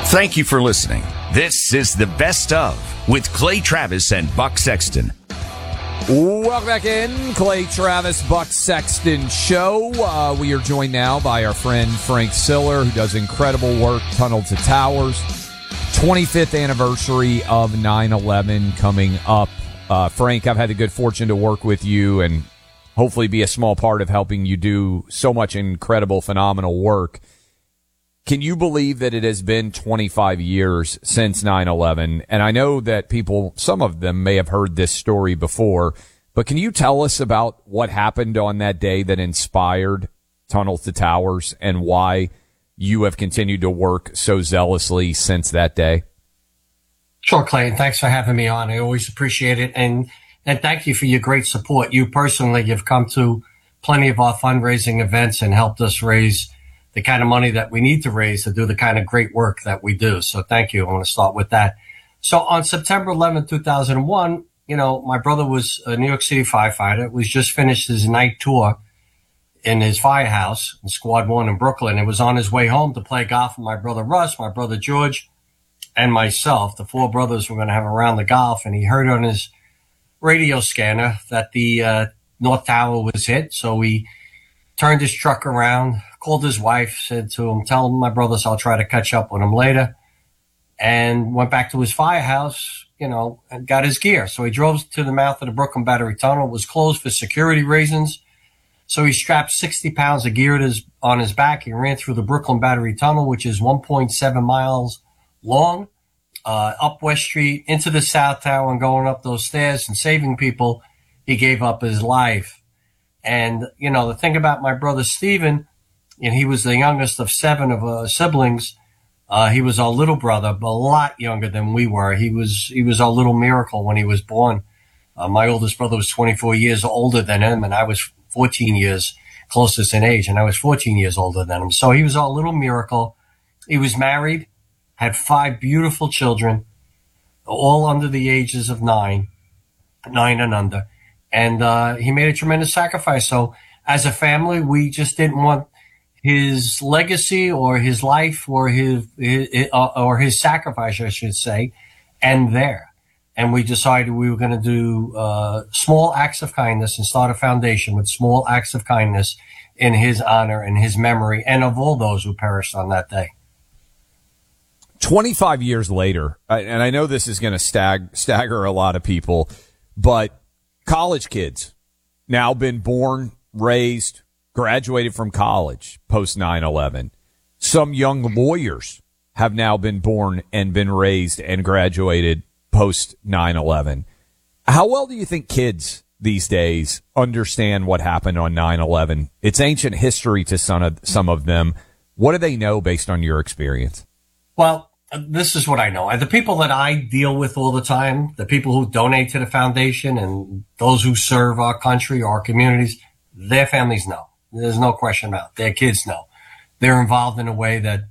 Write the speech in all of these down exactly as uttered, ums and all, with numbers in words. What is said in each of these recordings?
Thank you for listening. This is the Best Of with Clay Travis and Buck Sexton. Welcome back in, Clay Travis, Buck Sexton Show. Uh, we are joined now by our friend Frank Siller, who does incredible work, Tunnel to Towers. twenty-fifth anniversary of nine eleven coming up. Uh, Frank, I've had the good fortune to work with you and hopefully be a small part of helping you do so much incredible, phenomenal work. Can you believe that it has been twenty-five years since nine eleven? And I know that people, some of them may have heard this story before, but can you tell us about what happened on that day that inspired Tunnel to Towers and why you have continued to work so zealously since that day? Sure, Clay, and thanks for having me on. I always appreciate it. And, and thank you for your great support. You personally have come to plenty of our fundraising events and helped us raise the kind of money that we need to raise to do the kind of great work that we do. So thank you. I want to start with that. So on September eleventh, two thousand one, you know, my brother was a New York City firefighter. It was just finished his night tour in his firehouse in Squad One in Brooklyn. It was on his way home to play golf with my brother Russ, my brother George, and myself. The four brothers were going to have a round of golf, and he heard on his radio scanner that the uh, North Tower was hit. So he turned his truck around, called his wife, said to him, tell my brothers I'll try to catch up with him later, and went back to his firehouse, you know, and got his gear. So he drove to the mouth of the Brooklyn Battery Tunnel. It was closed for security reasons. So he strapped sixty pounds of gear to his, on his back. He ran through the Brooklyn Battery Tunnel, which is one point seven miles long, uh, up West Street, into the South Tower, and going up those stairs and saving people. He gave up his life. And, you know, the thing about my brother Stephen, and he was the youngest of seven of uh, siblings. Uh, he was our little brother, but a lot younger than we were. He was, he was our little miracle when he was born. Uh, my oldest brother was twenty-four years older than him, and I was fourteen years closest in age, and I was fourteen years older than him. So he was our little miracle. He was married, had five beautiful children, all under the ages of nine, nine and under. And, uh, he made a tremendous sacrifice. So as a family, we just didn't want his legacy or his life or his, his uh, or his sacrifice, I should say, end there. And we decided we were going to do, uh, small acts of kindness and start a foundation with small acts of kindness in his honor and his memory and of all those who perished on that day. twenty-five years later, and I know this is going to stag, stagger a lot of people, but college kids now been born, raised, graduated from college post nine eleven. Some young lawyers have now been born and been raised and graduated post nine eleven. How well do you think kids these days understand what happened on nine eleven? It's ancient history to some of, some of them. What do they know based on your experience? Well, this is what I know. The people that I deal with all the time, the people who donate to the foundation and those who serve our country, our communities, their families know. There's no question about it. Their kids know. They're involved in a way that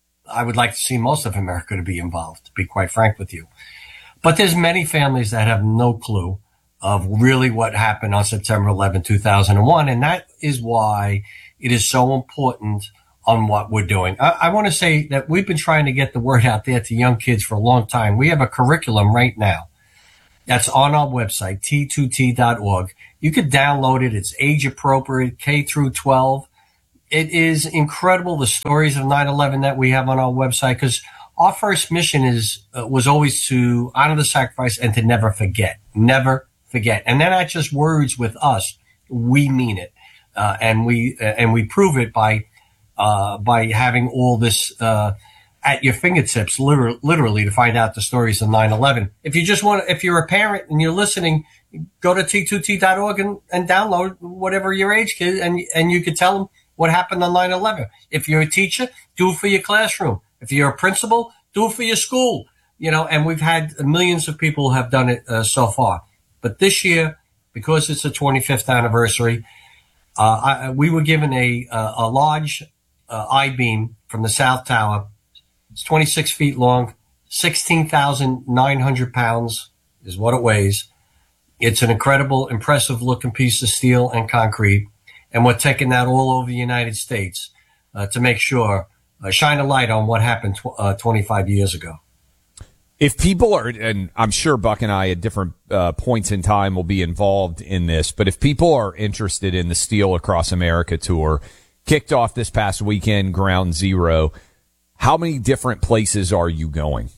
I would like to see most of America to be involved, to be quite frank with you. But there's many families that have no clue of really what happened on September eleventh, two thousand one. And that is why it is so important on what we're doing. I, I want to say that we've been trying to get the word out there to young kids for a long time. We have a curriculum right now that's on our website, T two T dot org. You could download it. It's age appropriate, K through twelve. It is incredible, the stories of nine eleven that we have on our website, because our first mission is uh, was always to honor the sacrifice and to never forget, never forget. And they're not just words with us. We mean it. Uh, and we, uh, and we prove it by Uh, by having all this, uh, at your fingertips, literally, literally to find out the stories of nine eleven. If you just want, if you're a parent and you're listening, go to T two T dot org and, and download whatever your age kid, and, and you can tell them what happened on nine eleven. If you're a teacher, do it for your classroom. If you're a principal, do it for your school. You know, and we've had millions of people have done it, uh, so far. But this year, because it's the twenty-fifth anniversary, uh, I, we were given a, a, a large, Uh, I-beam from the South Tower. It's twenty-six feet long, sixteen thousand nine hundred pounds is what it weighs. It's an incredible, impressive looking piece of steel and concrete. And we're taking that all over the United States uh, to make sure uh, shine a light on what happened tw- uh, twenty-five years ago. If people are, and I'm sure Buck and I at different uh, points in time will be involved in this, but if people are interested in the Steel Across America tour, kicked off this past weekend, Ground Zero, how many different places are you going?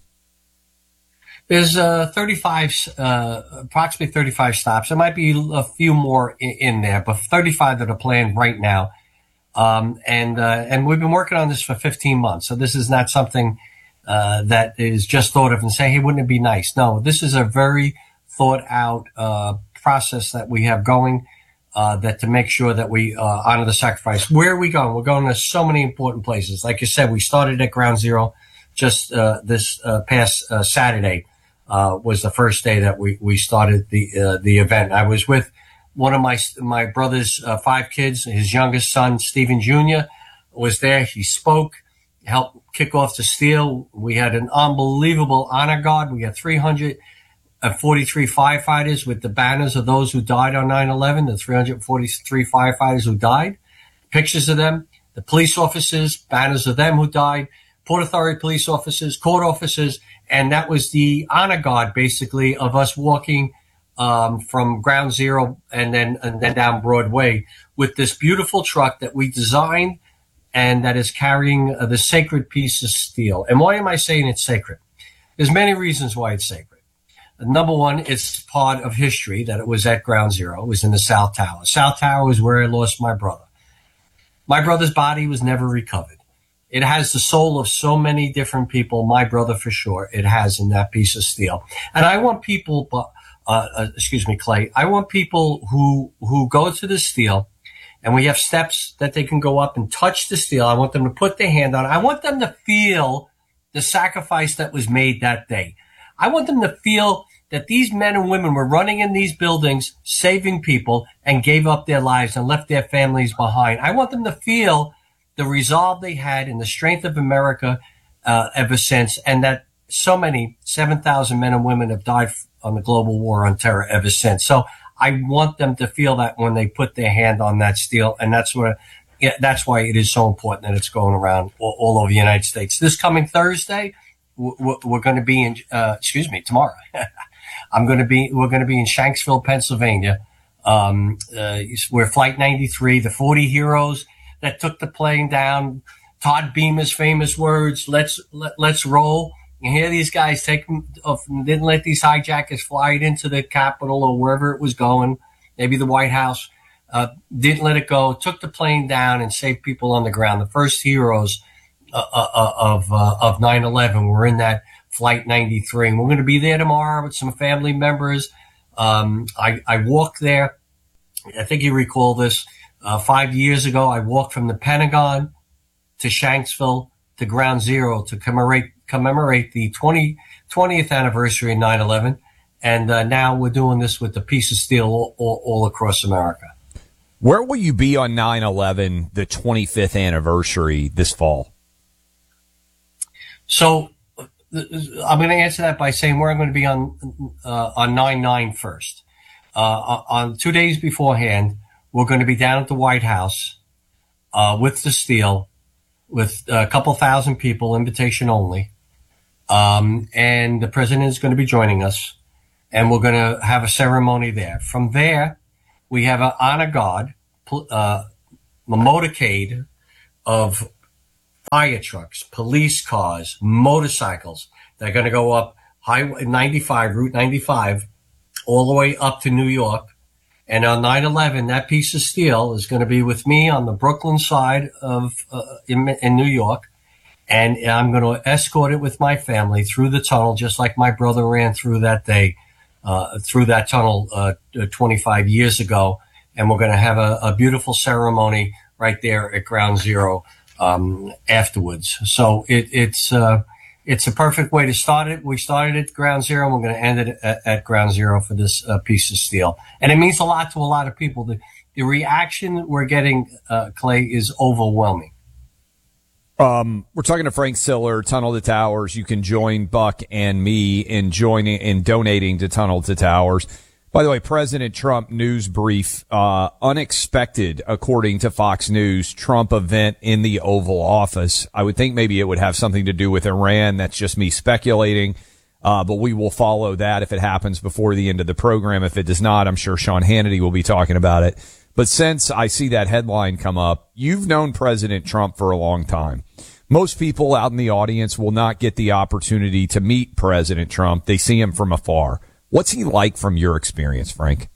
There's uh, thirty-five, uh, approximately thirty-five stops. There might be a few more in, in there, but thirty-five that are planned right now. Um, and uh, and we've been working on this for fifteen months, so this is not something Uh, that is just thought of and say, hey, wouldn't it be nice? No, this is a very thought out uh, process that we have going uh, that to make sure that we uh, honor the sacrifice. Where are we going? We're going to so many important places. Like you said, we started at Ground Zero just uh, this uh, past uh, Saturday uh, was the first day that we, we started the uh, the event. I was with one of my my brother's uh, five kids. His youngest son, Stephen Junior, was there. He spoke, helped kick off the Steel. We had an unbelievable honor guard. We had three hundred forty-three firefighters with the banners of those who died on nine eleven, the three hundred forty-three firefighters who died, pictures of them, the police officers, banners of them who died, Port Authority police officers, court officers, and that was the honor guard basically of us walking um, from Ground Zero and then and then down Broadway with this beautiful truck that we designed and that is carrying uh, the sacred piece of steel. And why am I saying it's sacred? There's many reasons why it's sacred. Number one, it's part of history that it was at Ground Zero. It was in the South Tower. South Tower is where I lost my brother. My brother's body was never recovered. It has the soul of so many different people, my brother for sure, it has in that piece of steel. And I want people, uh, uh, excuse me, Clay, I want people who, who go to the steel, and we have steps that they can go up and touch the steel. I want them to put their hand on it. I want them to feel the sacrifice that was made that day. I want them to feel that these men and women were running in these buildings, saving people, and gave up their lives and left their families behind. I want them to feel the resolve they had and the strength of America uh, ever since, and that so many, seven thousand men and women have died on the global war on terror ever since. So I want them to feel that when they put their hand on that steel, and that's what, yeah, that's why it is so important that it's going around all, all over the United States. This coming Thursday, we're, we're going to be in, uh, excuse me, tomorrow. I'm going to be, we're going to be in Shanksville, Pennsylvania, um, uh, where Flight ninety-three, the forty heroes that took the plane down, Todd Beamer's famous words, let's, let, let's roll. You hear these guys take, didn't let these hijackers fly it into the Capitol or wherever it was going, maybe the White House, uh, didn't let it go, took the plane down and saved people on the ground. The first heroes uh, uh, of uh, of nine eleven were in that Flight ninety-three. And we're going to be there tomorrow with some family members. Um, I, I walked there. I think you recall this. Uh, five years ago, I walked from the Pentagon to Shanksville to Ground Zero to commemorate commemorate the twentieth anniversary of nine eleven. And uh, now we're doing this with the piece of steel all, all, all across America. Where will you be on nine eleven, the twenty-fifth anniversary this fall? So I'm going to answer that by saying where I'm going to be on uh, on nine nine first. Uh, on two days beforehand, we're going to be down at the White House uh, with the steel, with a couple thousand people, invitation only. Um, and the president is going to be joining us, and we're going to have a ceremony there. From there, we have an honor guard, uh, a motorcade of fire trucks, police cars, motorcycles. They're going to go up Highway ninety-five, Route ninety-five, all the way up to New York. And on nine eleven, that piece of steel is going to be with me on the Brooklyn side of uh, in, in New York. And I'm going to escort it with my family through the tunnel, just like my brother ran through that day, uh, through that tunnel uh, twenty-five years ago. And we're going to have a, a beautiful ceremony right there at Ground Zero um, afterwards. So it, it's uh, it's a perfect way to start it. We started at Ground Zero, and we're going to end it at, at Ground Zero for this uh, piece of steel. And it means a lot to a lot of people. The, the reaction we're getting, uh, Clay, is overwhelming. Um, we're talking to Frank Siller, Tunnel to Towers. You can join Buck and me in joining in donating to Tunnel to Towers. By the way, President Trump news brief, uh, unexpected, according to Fox News, Trump event in the Oval Office. I would think maybe it would have something to do with Iran. That's just me speculating. Uh, but we will follow that if it happens before the end of the program. If it does not, I'm sure Sean Hannity will be talking about it. But since I see that headline come up, you've known President Trump for a long time. Most people out in the audience will not get the opportunity to meet President Trump. They see him from afar. What's he like from your experience, Frank?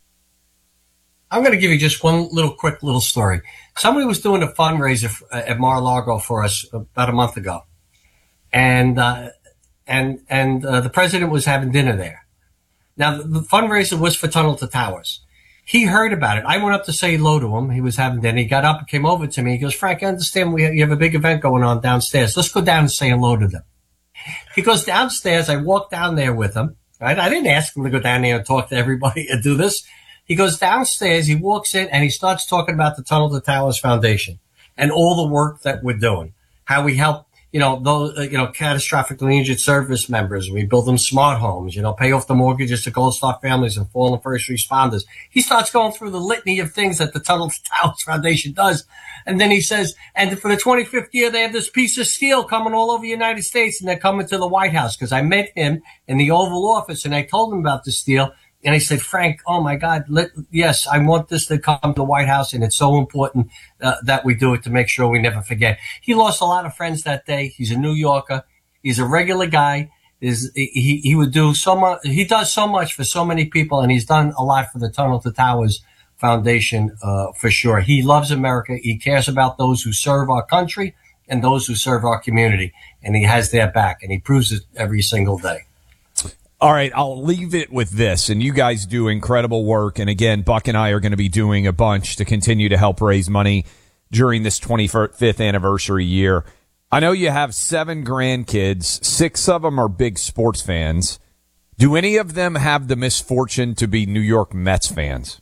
I'm going to give you just one little quick little story. Somebody was doing a fundraiser at Mar-a-Lago for us about a month ago. And, uh, and, and, uh, the president was having dinner there. Now, the, the fundraiser was for Tunnel to Towers. He heard about it. I went up to say hello to him. He was having dinner. He got up and came over to me. He goes, Frank, I understand we have, you have a big event going on downstairs. Let's go down and say hello to them. He goes downstairs. I walked down there with him. Right? I didn't ask him to go down there and talk to everybody and do this. He goes downstairs, he walks in, and he starts talking about the Tunnel to Towers Foundation and all the work that we're doing, how we help, you know, those, uh, you know, catastrophically injured service members. We build them smart homes, you know, pay off the mortgages to Gold Star families and fallen first responders. He starts going through the litany of things that the Tunnel to Towers Foundation does. And then he says, and for the twenty-fifth year, they have this piece of steel coming all over the United States, and they're coming to the White House. Because I met him in the Oval Office, and I told him about the steel. And I said, Frank, oh, my God, let, yes, I want this to come to the White House, and it's so important uh, that we do it to make sure we never forget. He lost a lot of friends that day. He's a New Yorker. He's a regular guy. Is he, he would do so much. He does so much for so many people, and he's done a lot for the Tunnel to Towers Foundation, uh, for sure. He loves America. He cares about those who serve our country and those who serve our community, and he has their back, and he proves it every single day. All right, I'll leave it with this, and you guys do incredible work. And again, Buck and I are going to be doing a bunch to continue to help raise money during this twenty-fifth anniversary year. I know you have seven grandkids. Six of them are big sports fans. Do any of them have the misfortune to be New York Mets fans?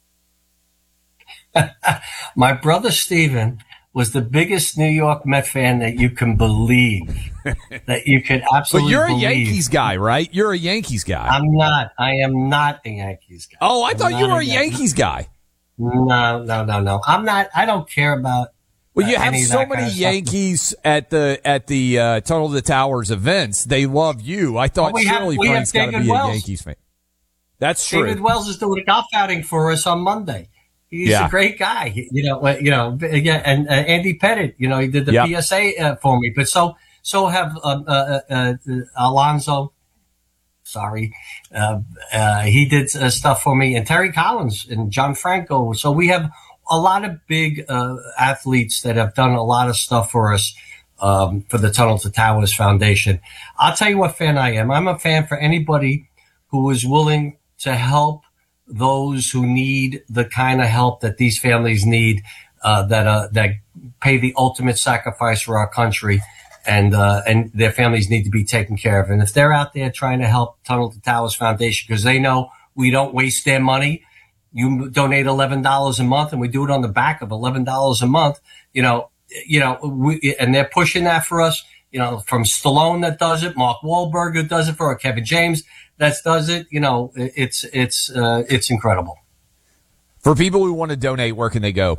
My brother Steven was the biggest New York Met fan that you can believe, that you could absolutely But you're a believe. Yankees guy, right? You're a Yankees guy. I'm not. I am not a Yankees guy. Oh, I I'm thought you were a Yan- Yankees guy. No, no, no, no. I'm not. I don't care about. Well, you uh, have any of so that many kind of Yankees stuff. at the at the uh, Tunnel to Towers events. They love you. I thought well, we surely have, we Frank's got to be Wells. a Yankees fan. That's true. David Wells is doing a golf outing for us on Monday. He's yeah. a great guy, you know. You know, yeah, and uh, Andy Pettit, you know, he did the yep. P S A uh, for me. But so so have uh, uh, uh, Alonzo. Sorry, uh, uh, he did uh, stuff for me, and Terry Collins and John Franco. So we have a lot of big uh, athletes that have done a lot of stuff for us um, for the Tunnel to Towers Foundation. I'll tell you what fan I am. I'm a fan for anybody who is willing to help those who need the kind of help that these families need, uh, that, uh, that pay the ultimate sacrifice for our country, and, uh, and their families need to be taken care of. And if they're out there trying to help Tunnel to Towers Foundation, because they know we don't waste their money, you donate eleven dollars a month, and we do it on the back of eleven dollars a month, you know, you know, we, and they're pushing that for us, you know, from Stallone that does it, Mark Wahlberg that does it for, or Kevin James that does it, you know, it's, it's, uh, it's incredible. For people who want to donate, where can they go?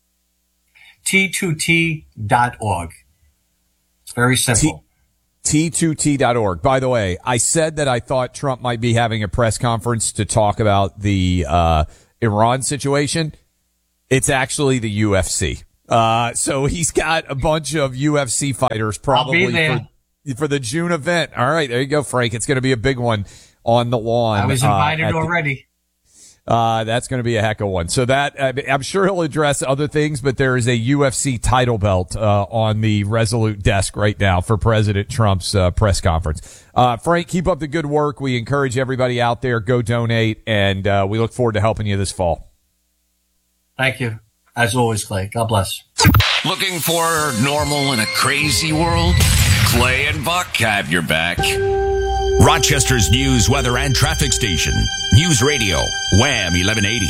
T two T dot org. It's very simple. T two T dot org. By the way, I said that I thought Trump might be having a press conference to talk about the, uh, Iran situation. It's actually the U F C. Uh, so he's got a bunch of U F C fighters probably I'll be there. for for the June event. All right, there you go, Frank. It's going to be a big one on the lawn. I was invited uh, already. The, uh, that's going to be a heck of one. So that, I mean, I'm sure he'll address other things, but there is a U F C title belt, uh, on the Resolute desk right now for President Trump's, uh, press conference. Uh, Frank, keep up the good work. We encourage everybody out there, go donate, and, uh, we look forward to helping you this fall. Thank you. As always, Clay. God bless. Looking for normal in a crazy world? Clay and Buck have your back. Rochester's news, weather, and traffic station. News Radio, Wham eleven eighty.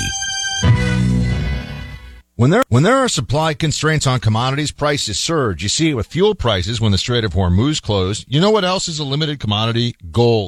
When there, when there are supply constraints on commodities, prices surge. You see it with fuel prices when the Strait of Hormuz closed. You know what else is a limited commodity? Gold. It's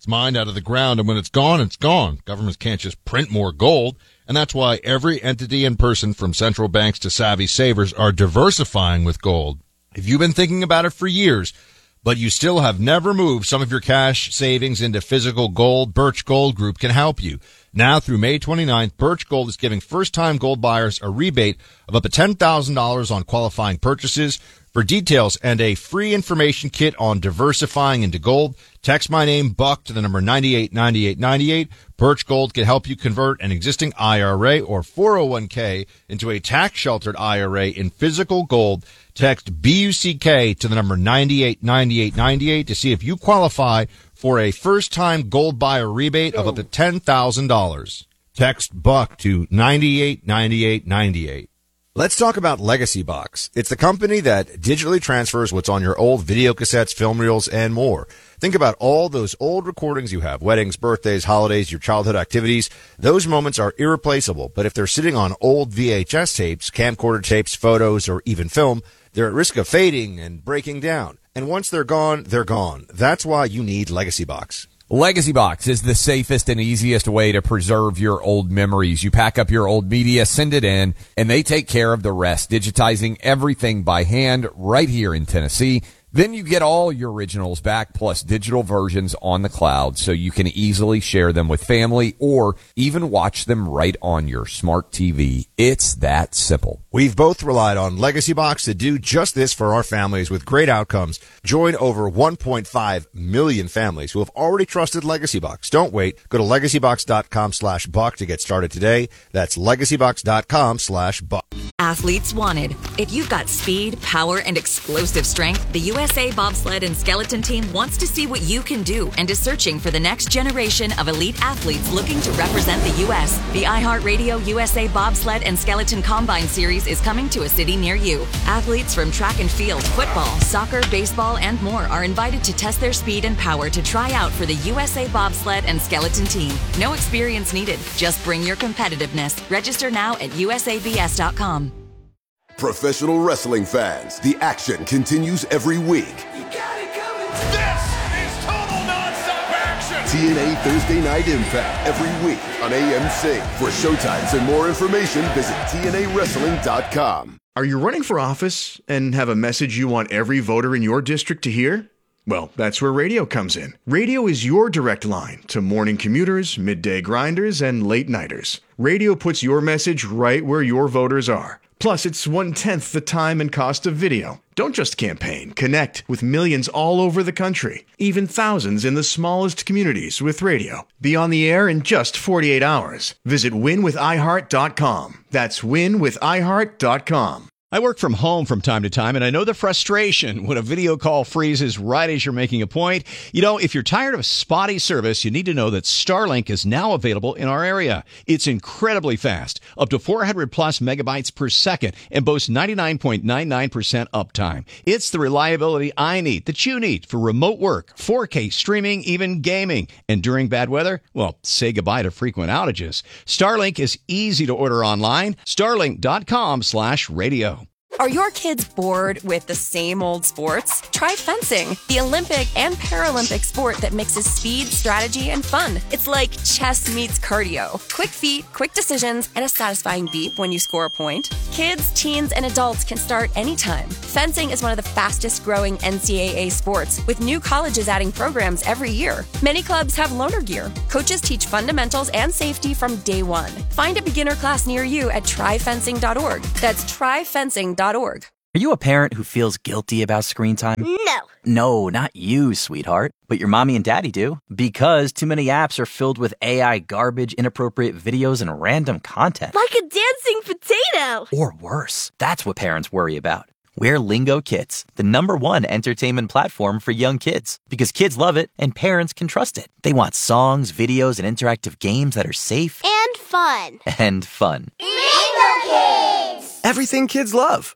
mined out of the ground, and when it's gone, it's gone. Governments can't just print more gold, and that's why every entity and person from central banks to savvy savers are diversifying with gold. If you've been thinking about it for years, but you still have never moved some of your cash savings into physical gold, Birch Gold Group can help you. Now through May twenty-ninth, Birch Gold is giving first-time gold buyers a rebate of up to ten thousand dollars on qualifying purchases. For details and a free information kit on diversifying into gold, text my name, Buck, to the number ninety-eight ninety-eight ninety-eight. Birch Gold can help you convert an existing I R A or four oh one k into a tax-sheltered I R A in physical gold. Text B U C K to the number ninety-eight ninety-eight ninety-eight to see if you qualify for a first-time gold buyer rebate of up to ten thousand dollars. Text Buck to ninety-eight ninety-eight ninety-eight. Let's talk about Legacy Box. It's the company that digitally transfers what's on your old video cassettes, film reels, and more. Think about all those old recordings you have, weddings, birthdays, holidays, your childhood activities. Those moments are irreplaceable, but if they're sitting on old V H S tapes, camcorder tapes, photos, or even film, they're at risk of fading and breaking down. And once they're gone, they're gone. That's why you need Legacy Box. Legacy Box is the safest and easiest way to preserve your old memories. You pack up your old media, send it in, and they take care of the rest, digitizing everything by hand right here in Tennessee. Then you get all your originals back, plus digital versions on the cloud, so you can easily share them with family or even watch them right on your smart T V. It's that simple. We've both relied on Legacy Box to do just this for our families with great outcomes. Join over one point five million families who have already trusted Legacy Box. Don't wait. Go to legacybox.com slash buck to get started today. That's legacybox.com slash buck. Athletes wanted. If you've got speed, power, and explosive strength, the U S A Bobsled and Skeleton Team wants to see what you can do and is searching for the next generation of elite athletes looking to represent the U S The iHeartRadio U S A Bobsled and Skeleton Combine Series is coming to a city near you. Athletes from track and field, football, soccer, baseball, and more are invited to test their speed and power to try out for the U S A Bobsled and Skeleton Team. No experience needed. Just bring your competitiveness. Register now at U S A B S dot com. Professional wrestling fans, the action continues every week. You got it coming. This is total nonstop action. T N A Thursday Night Impact every week on A M C. For showtimes and more information, visit T N A wrestling dot com. Are you running for office and have a message you want every voter in your district to hear? Well, that's where radio comes in. Radio is your direct line to morning commuters, midday grinders, and late nighters. Radio puts your message right where your voters are. Plus, it's one-tenth the time and cost of video. Don't just campaign. Connect with millions all over the country, even thousands in the smallest communities with radio. Be on the air in just forty-eight hours. Visit win with i heart dot com. That's win with i heart dot com. I work from home from time to time, and I know the frustration when a video call freezes right as you're making a point. You know, if you're tired of spotty service, you need to know that Starlink is now available in our area. It's incredibly fast, up to four hundred plus megabytes per second, and boasts ninety-nine point nine nine percent uptime. It's the reliability I need, that you need, for remote work, four K streaming, even gaming. And during bad weather, well, say goodbye to frequent outages. Starlink is easy to order online. Starlink.com slash radio. Are your kids bored with the same old sports? Try fencing, the Olympic and Paralympic sport that mixes speed, strategy, and fun. It's like chess meets cardio. Quick feet, quick decisions, and a satisfying beep when you score a point. Kids, teens, and adults can start anytime. Fencing is one of the fastest growing N C double A sports, with new colleges adding programs every year. Many clubs have loaner gear. Coaches teach fundamentals and safety from day one. Find a beginner class near you at try fencing dot org. That's try fencing dot org. Are you a parent who feels guilty about screen time? No. No, not you, sweetheart. But your mommy and daddy do. Because too many apps are filled with A I garbage, inappropriate videos, and random content. Like a dancing potato. Or worse. That's what parents worry about. We're Lingo Kids, the number one entertainment platform for young kids. Because kids love it and parents can trust it. They want songs, videos, and interactive games that are safe. And fun. And fun. Lingo Kids! Everything kids love.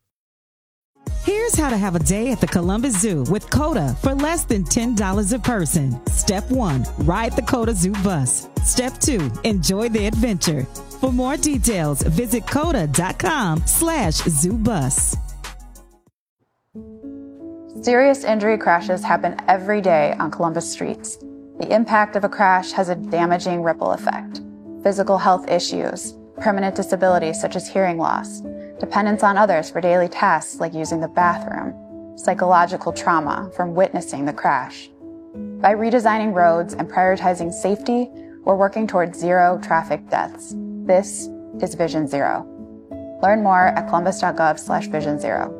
Here's how to have a day at the Columbus Zoo with COTA for less than ten dollars a person. Step one, ride the COTA Zoo bus. Step two, enjoy the adventure. For more details, visit COTA.com slash zoo bus. Serious injury crashes happen every day on Columbus streets. The impact of a crash has a damaging ripple effect. Physical health issues, permanent disabilities such as hearing loss, dependence on others for daily tasks like using the bathroom, psychological trauma from witnessing the crash. By redesigning roads and prioritizing safety, we're working towards zero traffic deaths. This is Vision Zero. Learn more at columbus.gov slash vision zero.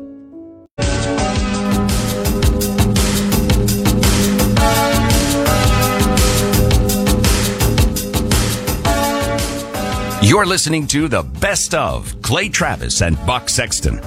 You're listening to the best of Clay Travis and Buck Sexton.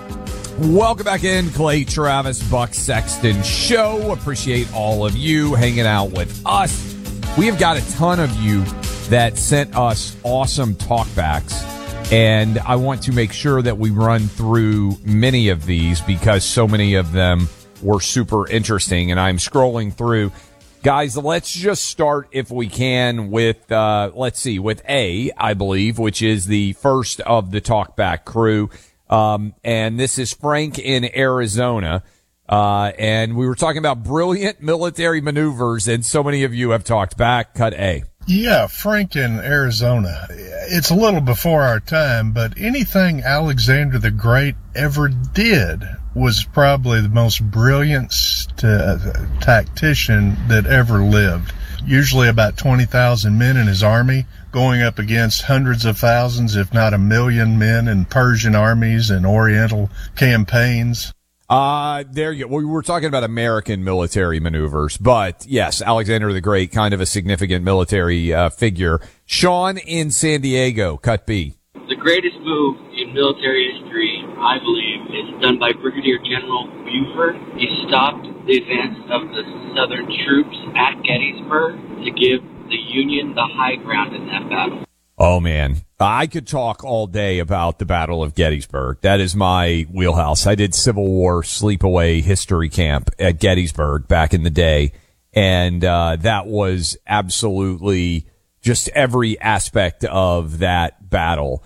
Welcome back in, Clay Travis, Buck Sexton Show. Appreciate all of you hanging out with us. We have got a ton of you that sent us awesome talkbacks, and I want to make sure that we run through many of these because so many of them were super interesting, and I'm scrolling through. Guys, let's just start, if we can, with, uh, let's see, with A, I believe, which is the first of the talkback crew. Um, and this is Frank in Arizona. Uh, and we were talking about brilliant military maneuvers, and so many of you have talked back. Cut A. Yeah, Frank in Arizona. It's a little before our time, but anything Alexander the Great ever did was probably the most brilliant st- tactician that ever lived. Usually about twenty thousand men in his army, going up against hundreds of thousands, if not a million men in Persian armies and Oriental campaigns. Uh, there you go. We were talking about American military maneuvers, but yes, Alexander the Great, kind of a significant military uh, figure. Sean in San Diego, cut B. The greatest move in military history, I believe, is done by Brigadier General Buford. He stopped the advance of the Southern troops at Gettysburg to give the Union the high ground in that battle. Oh, man. I could talk all day about the Battle of Gettysburg. That is my wheelhouse. I did Civil War sleepaway history camp at Gettysburg back in the day, and uh, that was absolutely just every aspect of that battle.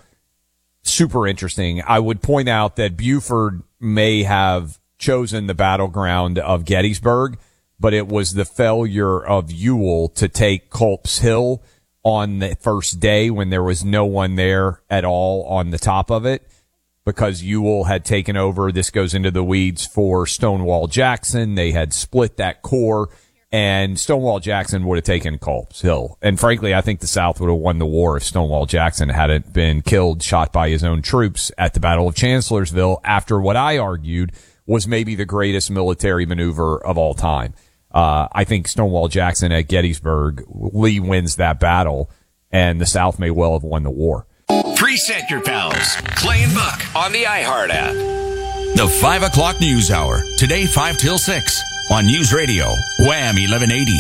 Super interesting. I would point out that Buford may have chosen the battleground of Gettysburg, but it was the failure of Ewell to take Culp's Hill on the first day when there was no one there at all on the top of it, because Ewell had taken over. This goes into the weeds for Stonewall Jackson. They had split that corps, and Stonewall Jackson would have taken Culp's Hill. And frankly, I think the South would have won the war if Stonewall Jackson hadn't been killed, shot by his own troops at the Battle of Chancellorsville after what I argued was maybe the greatest military maneuver of all time. Uh, I think Stonewall Jackson at Gettysburg, Lee wins that battle, and the South may well have won the war. Preset your pals, Clay and Buck, on the iHeart app. The five o'clock news hour, today five till six, on News Radio, Wham eleven eighty.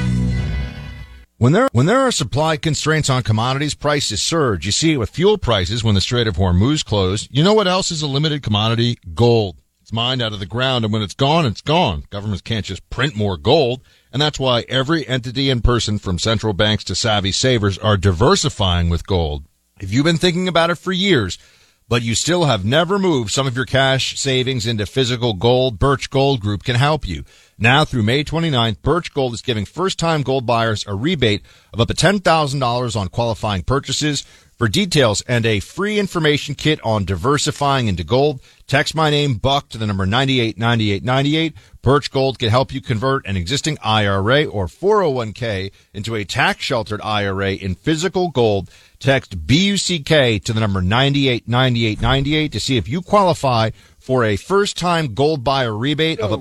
When there, when there are supply constraints on commodities, prices surge. You see it with fuel prices when the Strait of Hormuz closed. You know what else is a limited commodity? Gold. It's mined out of the ground, and when it's gone, it's gone. Governments can't just print more gold, and that's why every entity and person from central banks to savvy savers are diversifying with gold. If you've been thinking about it for years, but you still have never moved some of your cash savings into physical gold, Birch Gold Group can help you. Now through May twenty-ninth, Birch Gold is giving first-time gold buyers a rebate of up to ten thousand dollars on qualifying purchases. For details and a free information kit on diversifying into gold, text my name, Buck, to the number nine eight nine eight nine eight. Birch Gold can help you convert an existing I R A or four oh one k into a tax-sheltered I R A in physical gold. Text B U C K to the number nine eight nine eight nine eight to see if you qualify for a first-time gold buyer rebate of up